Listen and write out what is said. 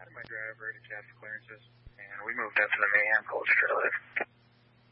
my driver to CAPS clearances, and we moved up to the Mayhem Cold trailer.